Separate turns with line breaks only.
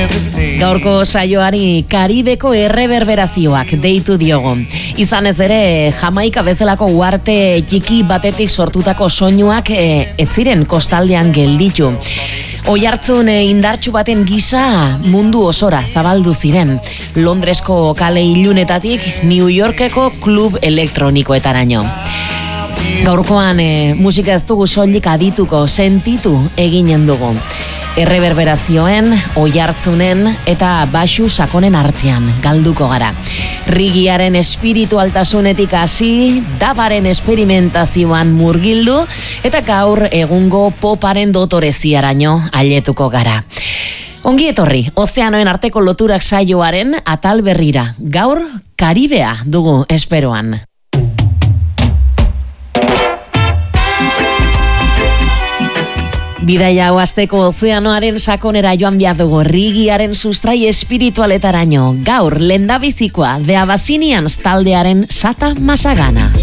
Gaurko saioari Karibeko erreberberazioak deitu diogu. Izan ez ere, Jamaika bezalako uarte txiki batetik sortutako soinuak ez ziren kostaldean gelditu. Oihartzun indartsu baten gisa mundu osora zabaldu ziren. Londresko kale ilunetatik New Yorkeko klub elektronikoetaraino. Gaurkoan musika ez dugu soilik adituko, sentitu eginen dugu. Erreberberazioen, oihartzunen eta baxu sakonen artean galduko gara. Rigiaren espiritualtasunetik hasi, dabaren esperimentazioan murgildu eta gaur egungo poparen dotoreziaraino ailetuko gara. Ongi etorri, ozeanoen arteko loturak saioaren atal berrira. Gaur Karibea dugu esperoan. Bidaia hau hasteko ozeanoaren sakonera joan behar dugu, Rigiaren sustrai espiritualetaraino. Gaur lehendabizikoa The Abyssinians taldearen Sata Masagana.